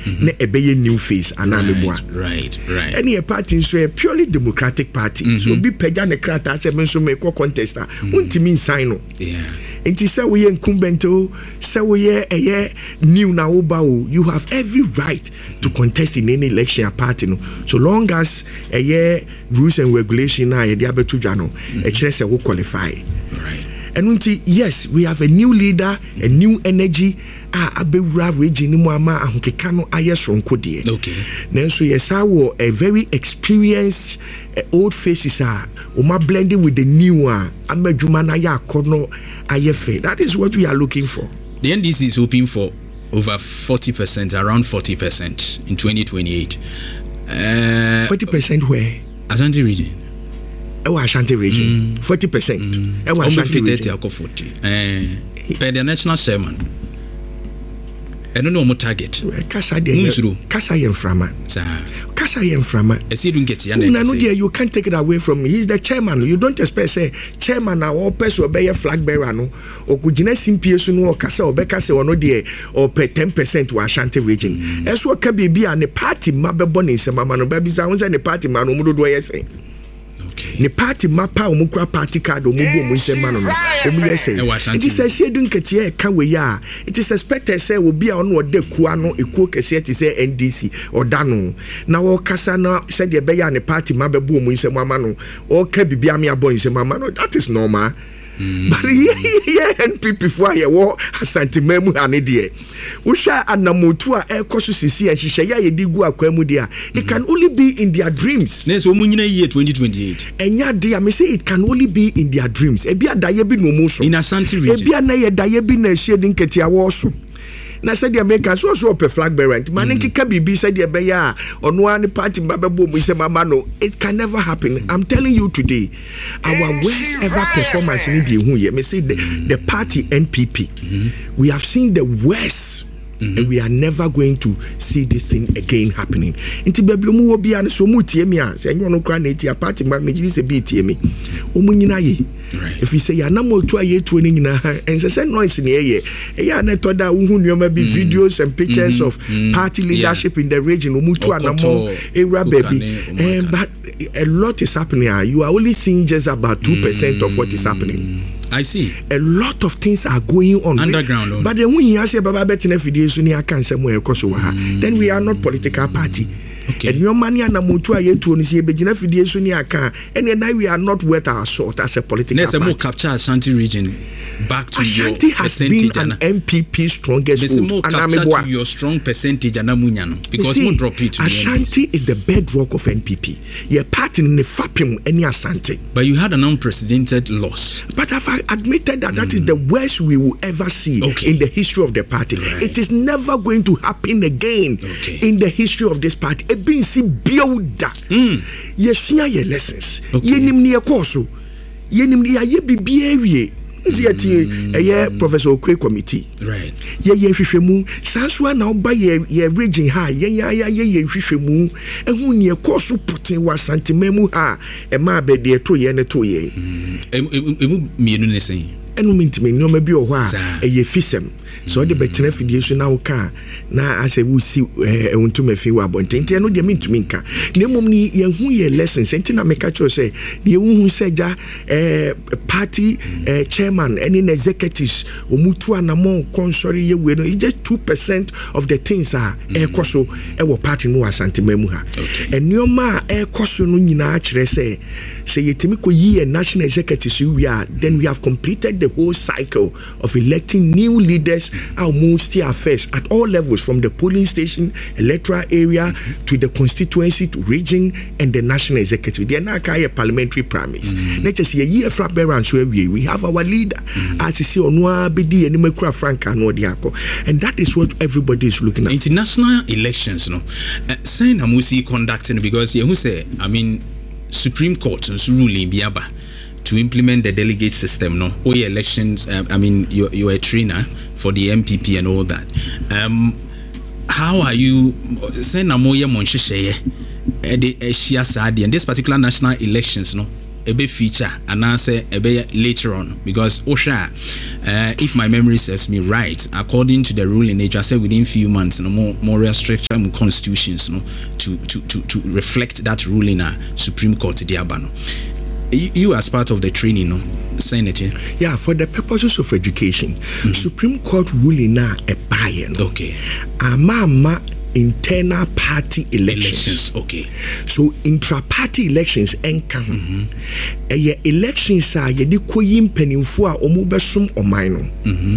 na ebeye new face anameboa right any a party so a purely democratic party so be peja ne krata say me so me ko contester untimi sign no enti say we incumbent say we new na oba you have every right to contest in any election party no so long as rules and regulation na ye dey abeto dwa no e kire say we qualify right. And yes, we have a new leader, a new energy. Abewura region mu ama ahokeka no ayesonko de. Okay. Nanso yes, a very experienced old faces oma blending with the new one. Amedwuma na ya akono ayefe. That is what we are looking for. The NDC is hoping for over 40%, around 40% in 2028. 40% where? Ashanti region. Ashanti region 40%. Ashanti region 40. Per the national chairman. I don't know what target. Kasa Yemframa. You can't take it away from me. He's the chairman. You don't expect say chairman or person obey a flag bearer no or could you simply no kasa or bekase or no dear or pay 10% to Ashanti region. As what can be a party mabe boni se mama no baby sounds and a party man umudu do say. Ne party mapa omukura party card omubo mu nsema no omu yese it is a shedun ketie ka we ya it is expected say obi a ono ode kuwa no ekuo kese ti say NDC odano na wo kasa na say de be ya ne party mabebo mu nsema ma no o ka bibia me abo nsema ma no that is normal. But NPP for ye wo Asante memu ane de wo hwa anamotu a ekoso sisi ahihye ya ye digu akwam de it can only be in their dreams. Na so munyina year 2028 enya de me say it can only be in their dreams e bia daye bi no mu so in Asante region e bia na ye daye bi na hye din ketia wo so na said the American so per flag bearer man nkeka bibi said the be ya ono an party babebo mu se mama no it can never happen. I'm telling you today our worst ever performance in the hu ye me say the party NPP we have seen the worst and we are never going to see this thing again happening. Inti beblo mu obi an so mu tie me a se enyo no kra na tie party man me se be tie me o mu nyina ye if we say ya na mo to aye to ni nyina and say noise ni ye ya na to da hu nyoma bi videos and pictures of party leadership in the region o mu to anamo era baby but a lot is happening. You are only seeing just about 2% of what is happening. I see. A lot of things are going on underground. But then when you say Baba Bettina Fide Sunia can somewhere then we are not political party. Okay. And your money and Namutua yet to see Begina Fide Sunia can and now we are not worth our salt as a political party. There's a more capture Ashanti region back to Ashanti your has percentage been an MPP strongest vote. There's more capture to your strong percentage and Amunyano because we drop it to Ashanti is the bedrock of NPP. Your party in the FAPIM any Ashanti. But you had an unprecedented loss. But I've admitted that that is the worst we will ever see in the history of the party. Right. It is never going to happen again in the history of this party. It being si builda. Yes, your lessons. Yenim ni ekoso. Yenim ni aye bibiye. Professor Okwe committee. Right. Ye hwehwemu sanswa na oba ye region ha ye hwehwemu ehun ne ekoso putin wa santimemu ha e ma be de to ye ne to ye. Emu mienu ne sen. Enu mintime no ma bi o ho a ye fisem. So the better fidation now can na as a we see to me fi wa bonten no de mintumi nka na mom ni ye hu ye lessons enti na make sure say ye hu say ja party chairman any executives omutu anamo konsori ye we no it's just 2% of the things are ekoso e wo party no Asante memu ha enioma ekoso no nyina a kire say yetimi ko yi national executives we are then we have completed the whole cycle of electing new leaders our multi affairs at all levels from the polling station, electoral area to the constituency to region and the national executive. They are now parliamentary primaries. Let's just see a year flat bearance where we have our leader as you see on Bidi and Nimekura Franca no Diako. And that is what everybody is looking at. International elections, no. Saying Amusi conducting because who say Supreme Court ruling Biaba to implement the delegate system, no? All your elections, you're a trainer for the MPP and all that. How are you saying Namoya Monshisheye and this particular national elections, no? be feature and answer a be later on, because Osha, if my memory serves me right, according to the rule in nature, say within few months, more restriction constitutions, to reflect that rule in a Supreme Court diabano. You as part of the training, Senator? Yeah, for the purposes of education, Supreme Court ruling now a buy-in. Okay. Mama internal party elections. Okay. So intra-party elections enka ho. Elections are ye de koyi mpanimfo a omo besom oman no.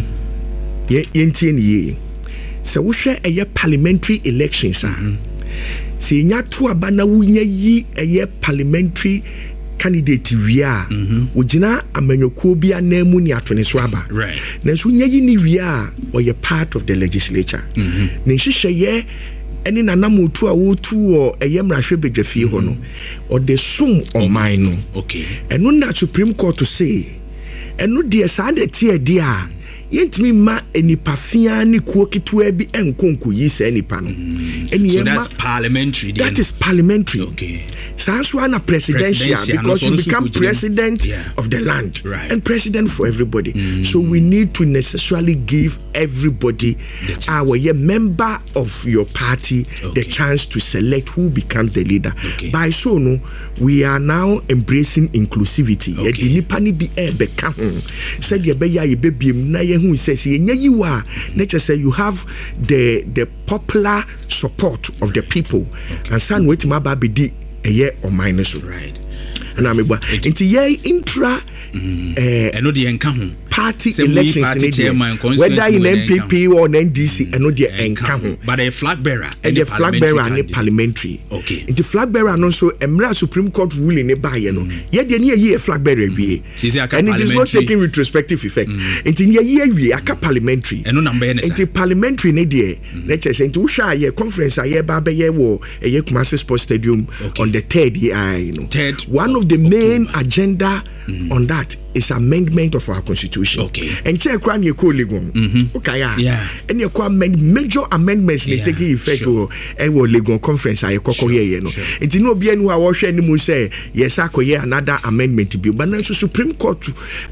Yentie ne. So wo hwe parliamentary elections a. Se nya to aba na wo nya yi parliamentary candidate wia wogina amanyokuo bia na mu ni atone so aba. Right. Nanso nya yi ni wia or ye part of the legislature. Ne hihye eni nanamotu a wotu o eyemrahwe bedwafie ho no or the sum oman no. Okay. Eno na Supreme Court to say eno de sa de tie de a yentimi ma enipa fia ni kuo kitua bi enkonko yi sa enipa no. So that's parliamentary. That is parliamentary. Okay. Sanswana presidential because you become president of the land and president for everybody. So we need to necessarily give everybody our member of your party the chance to select who becomes the leader. By so no, we are now embracing inclusivity. Nipa ni bi beka ho. Said ye be ya ye bebiem na ye hu says ye nya yiwa. Nature say you have the popular support of the people and san wait ma ba be di eye or minus. Right. And I'm about into ye intra no the enka ho party elections in India, whether in MPP or NDC, and not the enka ho. But a flag bearer and the flag bearer and parliamentary. Okay. The flag bearer and also Emra Supreme Court ruling a buy no. Yet the year flag bearer be. And it is not taking retrospective effect. Into year we are parliamentary. And no number into parliamentary in India. Let's say into Shire conference a year Baba ye war a year Kumasi Sports Stadium on the 3rd year. You know. One of the main agenda on that is amendment of our constitution. Okay. And check crime you call Legon. Okay, yeah. And you call major amendments taking effect or Legon conference I call here, no. And you know bien who I was sharing say yes, I call another amendment to be but now Supreme Court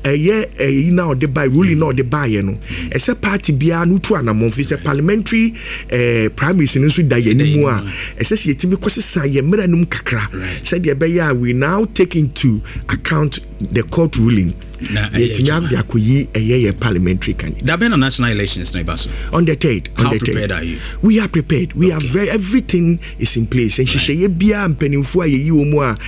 now the by ruling now the by no. As a party be a to an among is a parliamentary prime minister so die anymore. As a yetimi kwese say yemeranum kakra. Said the we now take into account the court ruling. Parliamentary candidate. There have been national elections, Naibaso. On the 3rd. How prepared are you? We are prepared. We are everything is in place. And she bia mpenimfo ayi omo a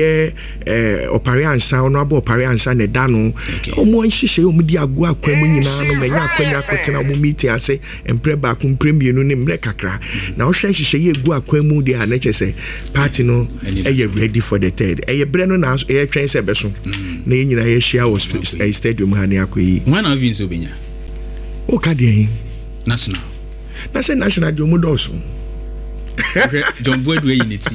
opariansa onabo opariansa ne dano. Omo nhihye omo di ago akwamu nyina no menya akwanya akotena omo meeting ase empre ba ku premier no ne mre kakra. Na o hwehye ye gu akwamu de anache say party no ready for the 3rd. Bre no na twen se beso. Na nyina ye share a stadium hani akoyi. When have you been? O ka dey national de omodoso. Don't void way unity.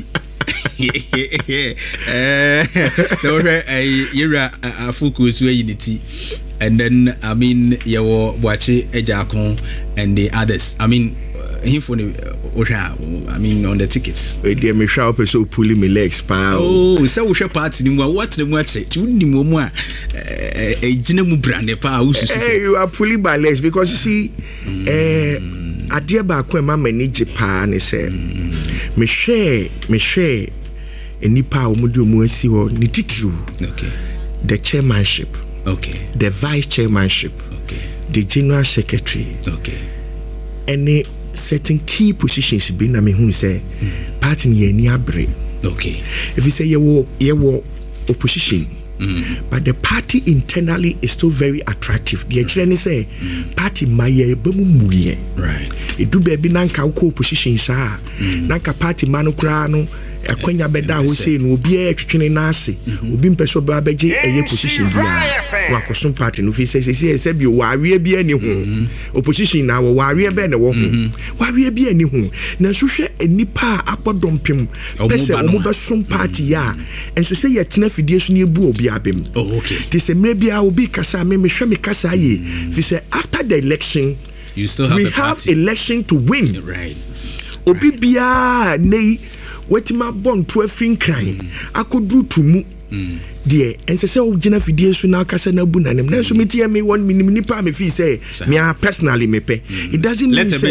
So you're a focus way unity. And then I mean your Boache Ejakon and the others. I mean him for the on the tickets. Dear me sharp so pulling me legs power. Oh, so we shall party what the watch it. You need more a general brand power. You are pulling my legs because you see a dear back when Mamma needs a pan and say me share any power mudu muesi or nititu. Okay. The chairmanship. Okay. The vice chairmanship. Okay. The general secretary. Okay. Any certain key positions be na me hu say party ye ni abre. Okay. If you say ye wo opposition but the party internally is still very attractive. The actually say party maye bemumuye. Right. It do be nanka ko opposition sa nanka party manu kra no akwanya beda ho say no obi e twetwene na ase obi mpeso ba beje eye position bia wa kosom party no fi say bi wawe bia ni ho opposition na wo wawe be ne wo ho wawe bia ni ho na so hwe enipa apodompem pese omo besom party ya ense say ye tena fidie so ne ebu obi abem. Oh, okay. This emre bia obi kasa me hwe me kasa ye fi say after the election you still have we have election to win. Right. Obi bia nei wetima bon to afrin kran akodru tumu deɛ ɛnsɛ sɛ wogyina fidie so na kasa na bu nanem nanso metie me one minim nipa me feel say me personally me pɛ it doesn't mean say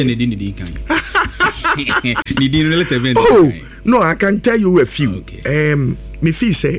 no I can tell you a few me feel say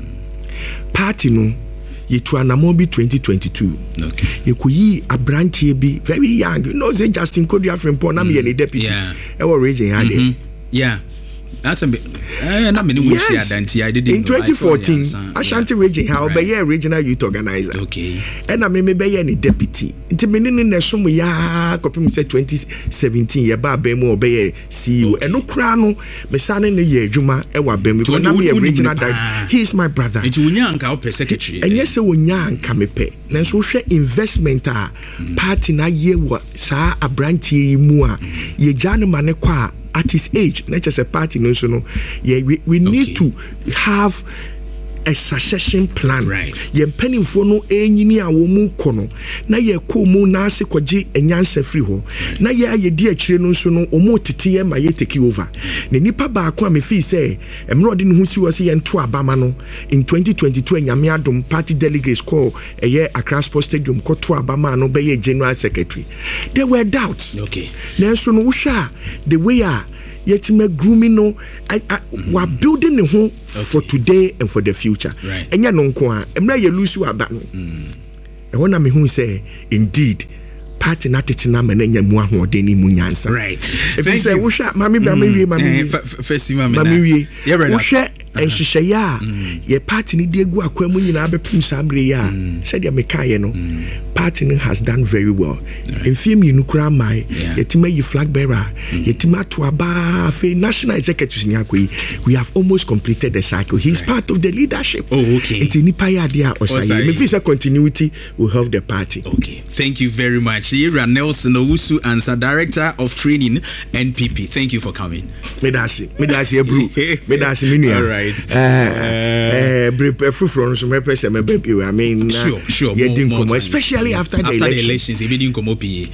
party no yetu anamo bi 2022 yekoyi abrantie bi very young you know say Justin Kodua Frimpong na me ye deputy e wo region hade that's a bit na me ni share identity I didn't in 2014 Ashanti region how be ye regional youth organizer and na me be ye ni deputy nti me ni na so mo ya kopim say 2017 ye ba ba mu be ye CEO eno kra no me sane ne ye adwuma e wa ba me ko na me ye regional director he is my brother nti wonya anka o secretary enye se wonya anka me pe na so hwe investment a party na ye wa sa abrantie mu a ye jane mane kwa at his age, not just a party, no, we need to have a succession plan. Right. Ye penny for no engineer womu kono. Na ye ko mu na se kwaji enyanse free ho. Na ye di akire no so no omo tete ma ye take over. Ne nipa ba ko me fi say emro de no husi wase ye nto abama no in 2022 nyame adom party delegates call eye Accra Sports Stadium ko to abama no be ye general secretary. There were doubts. Okay. Na so no usha the way yet me grooming no we are building the home for today and for the future. Right. Enya no nko a emra ye lose aba no. E wona me hu say indeed party na tete na menanya mu ahoden ni mu nyansa. Right. If you say wo hwa mami ba mami first mami wie wo hwa enhihye ya ye party ni de egu akwa mu nyina abepum samre ya said ya mekaye no party ni has done very well. In film you nukura mai yetima yi flag bearer yetima to aba fe national executives ni akoyi we have almost completed the cycle. He is part of the leadership. Oh, okay. Enti nipa ya dia osaye me feel continuity will help the party. Okay, thank you very much. Ira Nelson Owusu Ansah, Director of Training NPP. Thank you for coming. Medasi ebru medasi minu. All right. Frufro so me pese me baby I mean sure more especially after the elections e be din komo pie.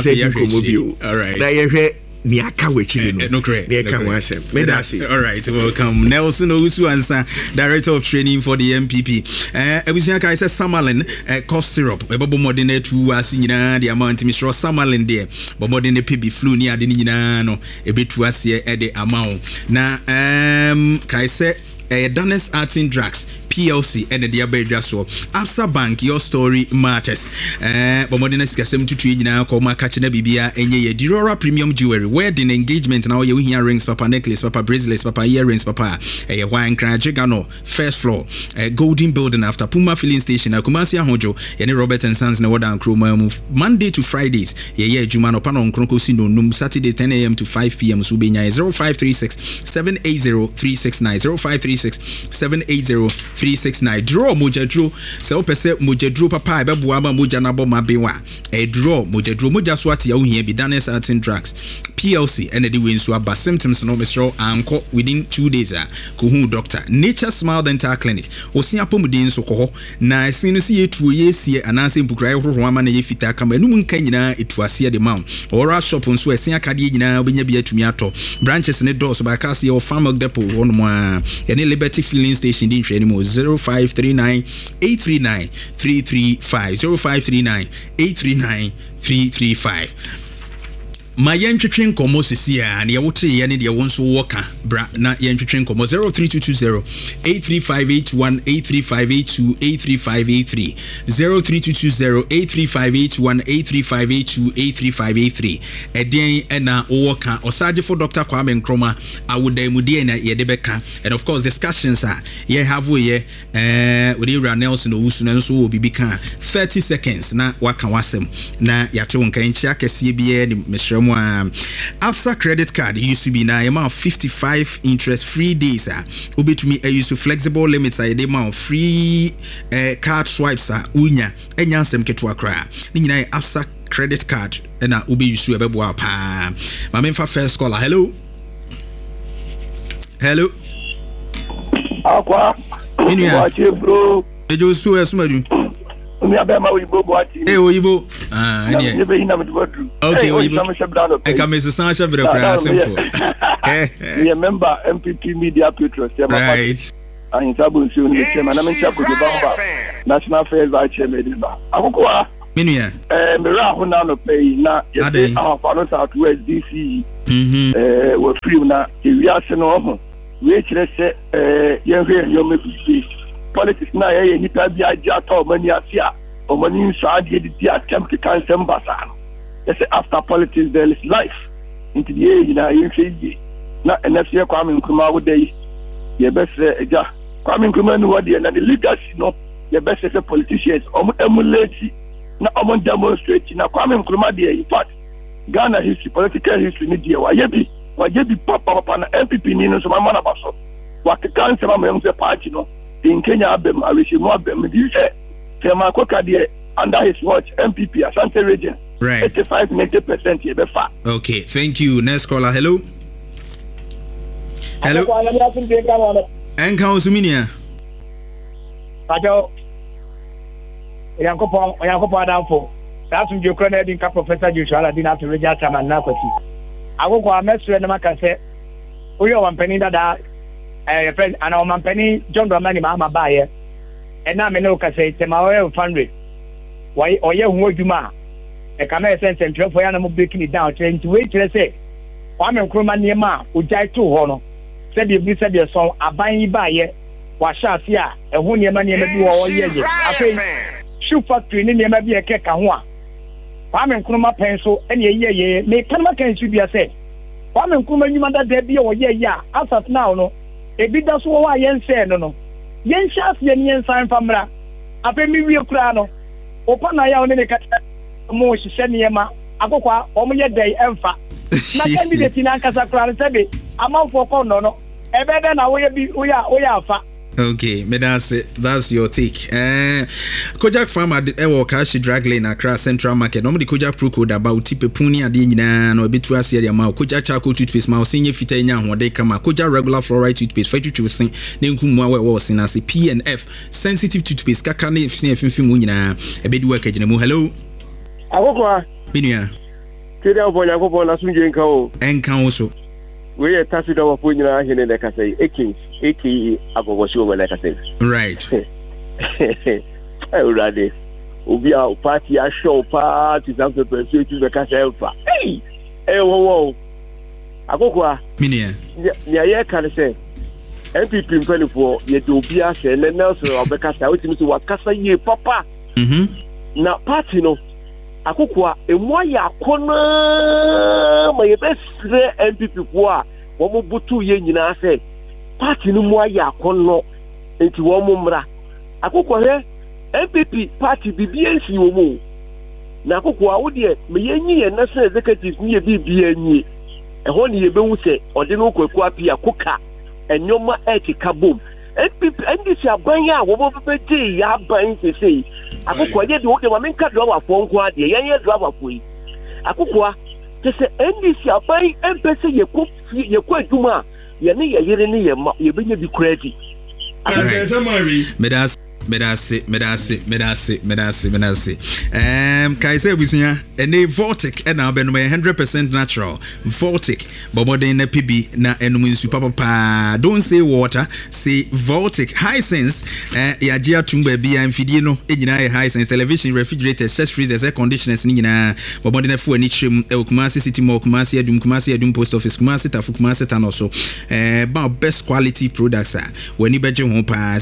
All right. Na ye hwe ni aka wechiri no correct. Medasi. All right, welcome Nelson Owusu Ansah, Director of Training for the MPP. Ebusia kai say Samalin cough syrup ebobo modern tu ase nyina the amount Mr. Samalin there but modern PB flu ni ade nyina no ebetu ase e de amount na kai say Danes Artin Drugs PLC and the Abedra so Absa Bank your story matters. Bomodina Skasem to trade now Koma Kachina Bibia and ye Dirora Premium Jewelry wedding engagement now you hear rings papa necklace papa bracelets papa earrings papa a wine cry Jigano first floor golden building after Puma filling station Kumasi Hojo and Robert and Sons na Wadan Chroma move Monday to Fridays ye Jumano Panon Kronkosino Num Saturday 10 a.m. to 5 p.m. Subenya 0536 780 369 0536 780 369 draw mojadro se opese mojadro papa e beboa ma moja na bo mabewa e draw mojadro moja so ate ya ohia bi Danes Artin Drugs PLC and the way so aba symptoms no Mr. Anko within 2 days ko hu doctor Nature Smile Dental Clinic osia pomuden so ko na sinu si etuo yesie ananse mpukrai hoho ama na ye fita kama enum nka nyina etuase de ma ora shop nso esia kade nyina obenya bi atumi ato branches ne doors ba kase your farm depot wono a ye Liberty filling station din hwe anymore 0539 839 335 0539 839 335 my yentwetwe nkomo sisia na ye wotre ye ne de wonso woka bra na yentwetwe nkomo 03220 83581 83582 83583 03220 83581 83582 83583 eden ena woka osaje for Dr. Kwame Nkrumah awudamude na ye de beka and of course discussions are ye have we with Ira Nelson Owusu na so obi bika 30 seconds na waka wasem na yate wonka nchia kese bie ni mesrem Absa credit card used to be now amount 55 interest free days ubetumi use flexible limits I dey amount free card swipes unya enyansem keto akra ni nyina Absa credit card na ubi use ebebo pa ma memfa first caller hello akwa inu bro ejo su esumadu mi abema oyibo boati oyibo ne be hina mtibodru okay oyibo e ka mesesan shabere kra simple you remember MPP media patrons right Ahinsabu Nsu ni chairman na mencha ko Bamba National Affairs Vice Chairman ba. Akoko Minia. Mera ho na no pay na yesi afa no South West DC. We free na ewiase no ho. We kire se yen hwe yo me politics na ye nipa bi aja to mani asia. O mani so ade di attempt to cancel basa. Yes, after politics there is life. Into the age na yen hwe na NFC Kwame Nkrumah wo dey. Ye best eja Kwame Nkrumah no wadi na the legacy no ye best say politicians emulate na demonstrate na Kwame Nkrumah dey in fact Ghana history political history ni dey wa ye bi papa na MPP ni no so mama na baso wa kan se mama say party no in Kenya abem arishimu abem di say Tema Koka dey under his watch MPP Asante region right 85-90% ye be fa. Okay, thank you. Next caller. Hello. Enka Osuminia. Pajo. Yankopon Adamfo. That's when you credit in Professor Joshua Ladina to register and Nakwati. I go for a message and I say, we are one penny that friend and our penny John Dramani Mama buyer. And now I can say, Temawe Fundry. Why, or you would you ma? A camera sense and for animal breaking it down, trying to wait to say, Kwame Nkrumah near ma, would die to honor. Said you said your song, a buying buyer, was shot here, and who near money may do all year. I think, shoe factory near maybe a cake and one. Kwame Nkrumah pencil, and ye, may come against you be a say. Kwame Nkrumah, you mother there be or yeah, as of now, no. A bit that's what I yen say, no. Yen shafts yen sign from Ra. I pay me real crano. Open my own in a cat. More she said near ma. I go qua, only a day, Emfa. Na candidate in Ankasa Sabi, I'm out for corner, no. A better than we are fat. Okay, that's your take. Kojak Farmer Ewo Kashi Drag Lane Accra Central Market. Normally Kojak Pro code about Tipe Puni Adina no bitua seria ma Kojak Charcoal toothpaste ma senior fita nya hode kama Kojak regular fluoride toothpaste fight toothpaste ne nkumwa we sinase PNF sensitive toothpaste kaka ne fimfim mu nyina ebedu work agina mu. Hello Akokwa Binia Kida obonya akokwa na sunje nka o enka wo so we are tafi da wapo nyina hene ne kasai eki agogoshi o mele kasai right urade obi a party a show party something pursue to the kasai fa wo akokwa Binia ya kan say MPP mpanifo ye de obi a se ne Nelson obekasa otimi so wakasa ye papa na party no akokwa emu ya akona ma ye besre MPP ko a wo mo butu ye nyina se party no mu ya akono enti wo mo mra akokwa he MPP party BBNC wo mo na akokwa wo de me ye nyi ye national executive ni ye BBNC ho ni ye bewu se ode no kwaku apia koka enyoma etika bom MPP ndisi aban ya wo bo beti ya ban sesei akokwa ye de wo de ma menka do wa fo nko ade ye ye do wa fo yi akokwa tese ndisi aban empese ye ko aduma ye ne ye yire ne ye ma ye benya bi credit Medase. Kaise busunya ene Voltic na benuma 100% natural. Voltic bobodin na PB na enum nsu papa. Don't say water, say Voltic. Hisense ya gia tumba bia mfidie no enyina ye Hisense television, refrigerators, chest freezers, air conditioners ni nyina bobodin na fu ani trem Kumasi City Mall, Kumasi Adum Post Office, Kumasi Tafu, Kumasi Tanoso. Ba best quality products when you beje ho pa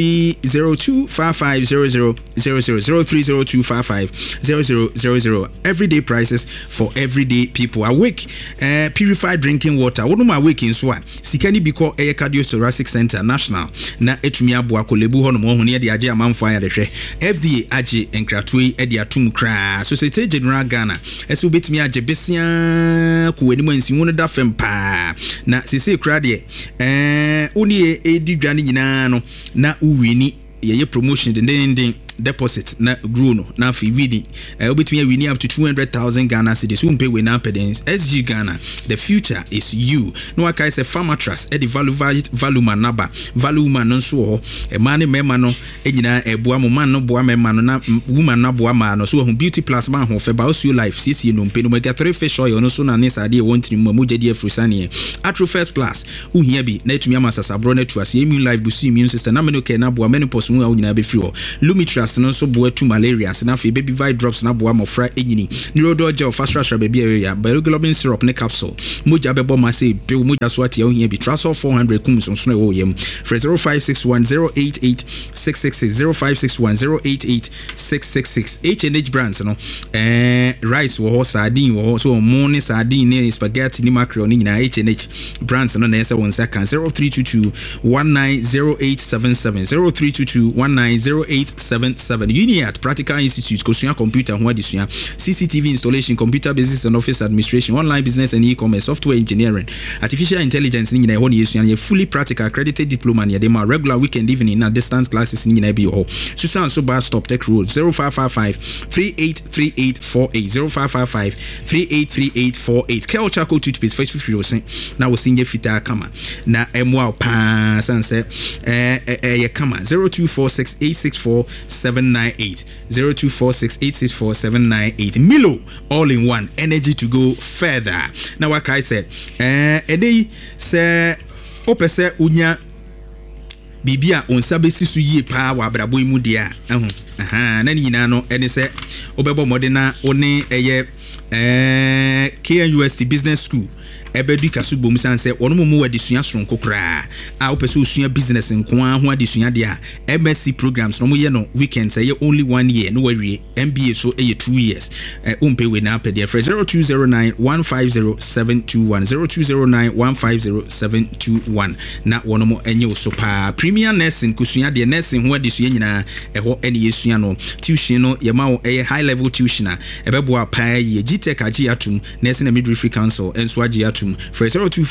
03025500000302550000 everyday prices for everyday people. Awake purified drinking water. What no awake in so sikani biko air cardiothoracic center national na etumi abo akolebu ho no mo hune de age amanfo ya de hwe FDA age enkratoi e de atum kra Societe General Ghana eso betumi age besia ko wani mansimu no da fem pa na sese kra de uni e di dwane nyina no na uwini ye promotion den deposit na grow no na fi wini obetumi wini up to 200,000 Ghana cedis won pay we na pedens SG Ghana. The future is you. No aka is a farmer trust e the value manaba value man no so e man e mema no enyina eboa mo man no boa mema no na woman na boa ma no so hu beauty plus man ho fe ba osu life sisi no mpe no mega 3 fish oil no so na ne sade e wontri mo jedi afrusane atro first plus uhia bi na etumi amasasa bro na tuase immune life busu immune system na meno ke na boa menopause mu a unyina be free ho lumitras no so boa tu malaria na fe baby vi drops na boa mofra enyini neurodol gel fast trash baby area bioglobin syrup ne capsule moja bebo ma say pe moja so atia ohia bi trasol 400 kum so no wo yem for 0561088666 H&H brands no rice wo sardine wo so morning sardine ne spaghetti ni mackerel ni nyina H&H brands no na yesa won saka 0322190877 0322190877 Uniat Practical Institute kosua computer ho adesua CCTV installation computer business and office administration online business and e-commerce software engineering artificial intelligence ni nyina ho ne yesua ye fully practical accredited diploma ne dem regular weekend evening na distance classes ni nyina bi ho susan so bar stop tech road 0555 383848 0555 Kel Chaco toothpaste first 50% na wo sinye fita kama na emwa pa sanse ye kama 0246864798 0246864798 Milo all in one energy to go further. Now what I said ene se opese unya bibia onsabesi su yie pa wa brabo mu dia na nyina no ene se obebo modena one eye KNUST Business School ebedu kasu bom sanse ono mo wadesua sonko kra a opese osua business nko a ho adesua de a MSc programs no mo ye no weekends ye only 1 year no wawie MBA so 2 years umpe we na pede 0209150721 0209150721 na wono mo enye osopa premier nursing kusua de nursing ho adesua nyina eho ene yesua no tuition no ye ma wo high level tuition a ebeboa pa ye GTech agi atum nursing and midwifery council enso agi atum for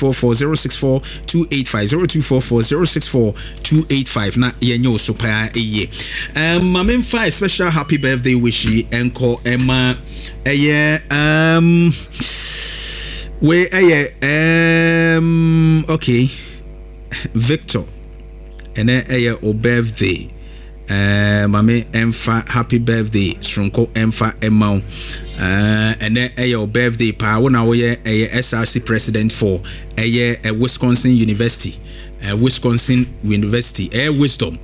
0244064285 na yenyo super eye mamen fa special happy birthday wish enko Emma eye we eye okay Victor ene eye o birthday mame emfa happy birthday stronko emfa emma and then your birthday pa wona wo ye SRC president for Wisconsin University Wisconsin University wisdom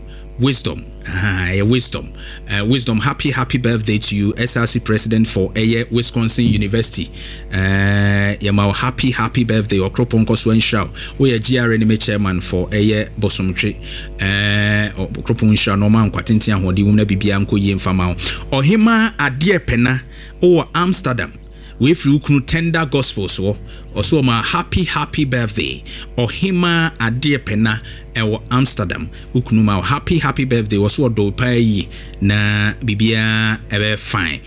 happy birthday to you SRC president for Wisconsin University my happy birthday okropon koso ensha we GRN chairman for Bosomtwe okropon ensha no man kwatenti ahode wum na bibia nko yie mfama ohima ade pena o Amsterdam we free ukunu tender gospel so also my happy birthday ohima ade pena ewo Amsterdam ukunu ma happy birthday also do pay na bibia ebe fine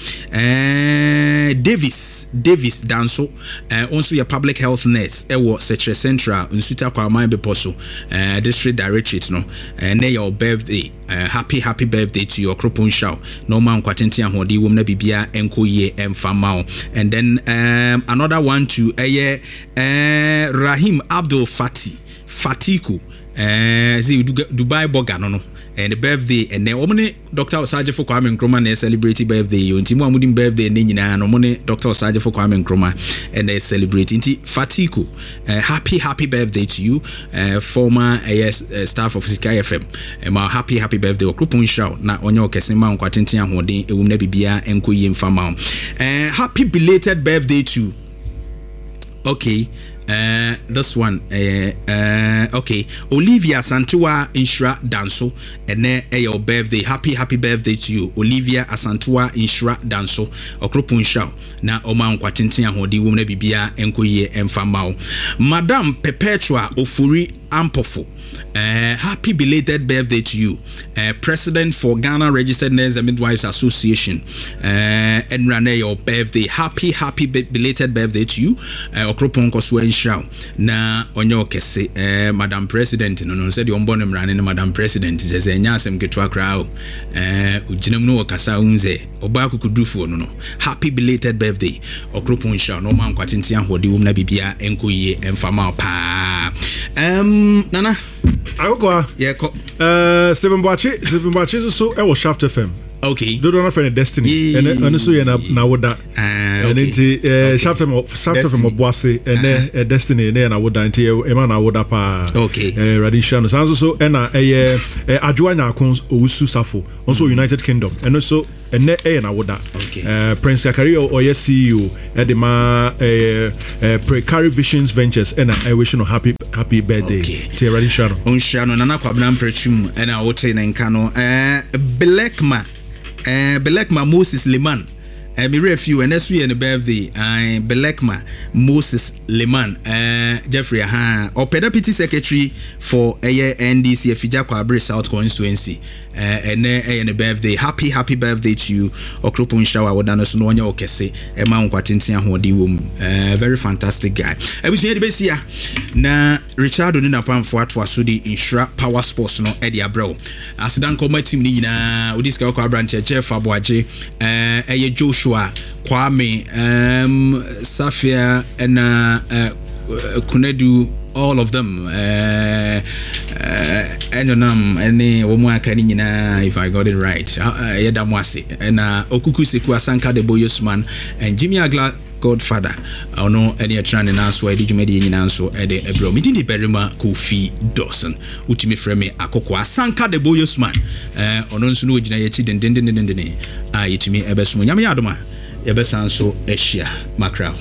Davis Danso also your public health net ewo Secretary Central Nsuta Kwama Beposo district directorate no and your birthday happy birthday to your Kropon Show no man kwatenti ahodi wom na bibia enko ye emfamao and then another one to Rahim Abdul Fatiku Dubai Bogano no and the birthday and then omne Dr. Osaje for Kwame Nkrumah na celebrate birthday yo ntimu amudin birthday ne nyina no omne Dr. Osaje for Kwame Nkrumah and they celebrate nti Fatiku happy birthday to you former staff of Sky FM my happy birthday okropon show na onye okese ma nkwatenten ahoden ewum na bibia enko yie mfama happy belated birthday to okay this one okay Olivia Asantua Inshra Danso and your birthday happy birthday to you Olivia Asantua Inshra Danso okropon show na oma nkwatenten ahodi wom na bibia enkoye emfamao Madam Perpetua Ofuri Ampofo. Happy belated birthday to you. President for Ghana Registered Nurses and Midwives Association. And Rane, your birthday. Happy belated birthday to you. Okropon Koswen Shao. Na onyo kese Madam President no said you born Rane Madam President. Says nyasem ketwa krao. Ujinam no kasa unze. Oba kukudufu no. Happy belated birthday. Okropon Shao. No man kwatintia hodi umna bibia enkoye emfama pa. Nana Agokwa. Yeah, Stephen Boache so I was Shaft FM. Okay. Do not friend Destiny. And so you na woda. And into Shaft FM Boase and then Destiny and I would into Emma na woda pa. Okay. Radisha no so and Adjoana Akons Owusu Safo. Also United Kingdom. And also and na woda. Okay. Prince Yakari or CEO at the Precari Visions Ventures and I wish you happy birthday. Okay. To Radisha no. Onshano nana kwabna mprechum and I wote na nkano Belekma Moses Leman. Me review and next week in the birthday. Belekma Moses Leman. Jeffrey or Deputy Secretary for NDC Fija Kwabre South Constituency. And then the birthday. Happy birthday to you. Okropon Shawa Wadana no nya okese. Emma Nkwatintia hodi wom. Very fantastic guy. Ebusu the besia na Richard Onina Pamfo atwa so di Insura Power Sports no Eddie Abreu. Asidan koma team ni nyina Odiska Kwa branch Jeff Abuaje Joshua Kwame Safia and Kunedu, all of them any woman if I got it right Yedamwasi and Okuku Seku Asanka de Boyosman and Jimmy Agla Godfather I know any trying and answer why did you made in answer at the Ebro meeting the Berima Kofi Dawson Utimi Frame Akoko Asanka de Boyosman on Sunu Jinayachi den Itimi Ebesmo Yamayadoma Ebesan so Asia Macra.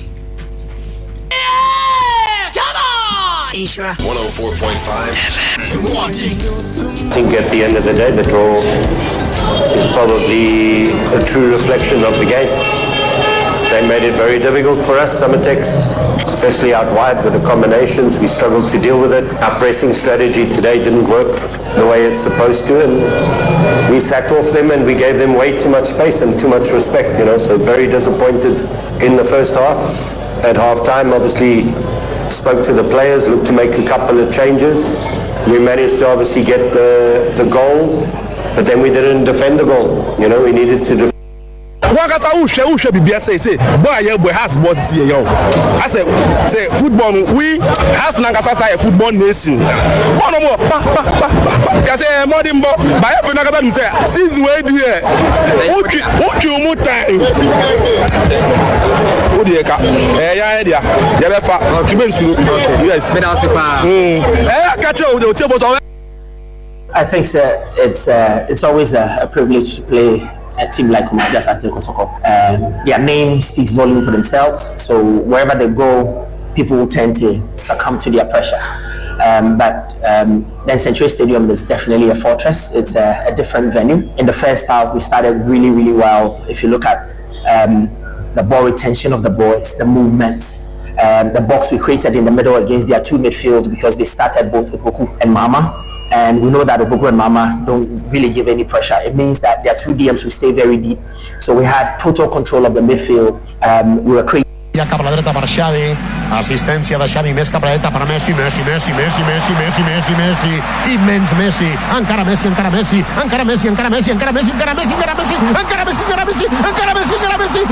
Isra 104.5 I think at the end of the day the draw is probably a true reflection of the game. They made it very difficult for us, Summertex, especially out wide with the combinations. We struggled to deal with it. Our pressing strategy today didn't work the way it's supposed to, and we sat off them and we gave them way too much space and too much respect, so very disappointed in the first half. At half-time, obviously, spoke to the players, looked to make a couple of changes. We managed to obviously get the goal, but then we didn't defend the goal. We needed to defend. Wakasa ushe bibia say boy has boss here yo. I say football we has nangasa say football nation. One more ka say modimbo ba efe na ka say since we there. Oki mu time. Odieka ya dia ya be fa kibensu. Yes. I think it's always a privilege to play a team like Kumasi Asante Kosoko. Their name speaks volume for themselves, so wherever they go, people will tend to succumb to their pressure. But then Century Stadium is definitely a fortress. It's a different venue. In the first half, we started really, really well. If you look at the ball retention of the boys, the movements, the box we created in the middle against their two midfield, because they started both Opoku and Mama. And we know that Opoku and Mama don't really give any pressure. It means that their two DMs will stay very deep. So we had total control of the midfield. We were creating. Cap a la dreta per Xavi, assistència de Xavi, més cap a la dreta per Messi, immens Messi, encara Messi,